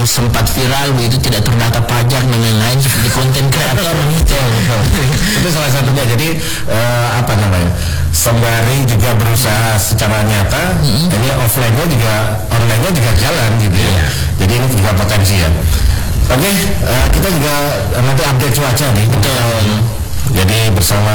sempat viral begitu, tidak terdata pajak dan lain-lain, seperti konten kreator gitu. Itu salah satunya. Jadi apa namanya, sembari juga berusaha secara nyata, ini offline-nya juga, online-nya juga jalan gitu ya. Jadi ini juga potensi ya. Oke, kita juga nanti update cuaca nih. Betul. Jadi bersama